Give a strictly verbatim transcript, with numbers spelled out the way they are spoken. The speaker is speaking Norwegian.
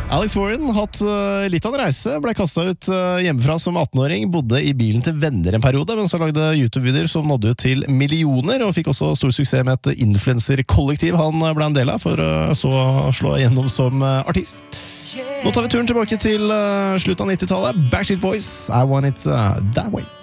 Alex Warren hatt uh, litt av en reise, ble kastet ut uh, hjemmefra som atten-åring, bodde i bilen til venner en periode, mens han lagde YouTube-videoer som nådde ut til millioner, og fikk også stor suksess med et influencer-kollektiv han ble en del av, for uh, så å slå igjennom som uh, artist. Nå tar vi turen tilbake til uh, slutten av nittitallet. Backstreet Boys, I Want It uh, That Way.